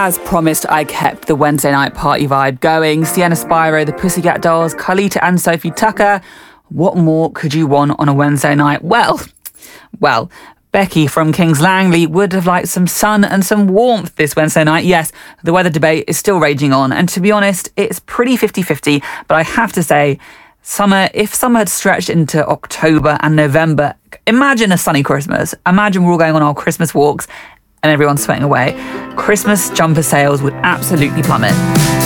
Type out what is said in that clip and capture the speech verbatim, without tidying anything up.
As promised, I kept the Wednesday night party vibe going. Sienna Spiro, the Pussycat Dolls, Carlita and Sophie Tucker. What more could you want on a Wednesday night? Well, well, Becky from Kings Langley would have liked some sun and some warmth this Wednesday night. Yes, the weather debate is still raging on. And to be honest, it's pretty fifty-fifty. But I have to say, summer, if summer had stretched into October and November, imagine a sunny Christmas. Imagine we're all going on our Christmas walks and everyone's sweating away. Christmas jumper sales would absolutely plummet.